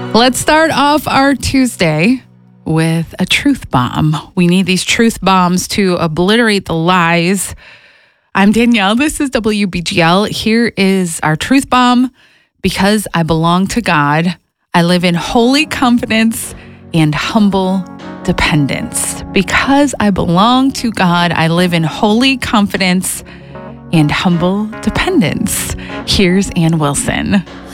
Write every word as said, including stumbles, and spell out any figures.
Let's start off our Tuesday with a truth bomb. We need these truth bombs to obliterate the lies. I'm Danielle. This is W B G L. Here is our truth bomb. Because I belong to God, I live in holy confidence and humble dependence. Because I belong to God, I live in holy confidence and humble dependence. Here's Ann Wilson.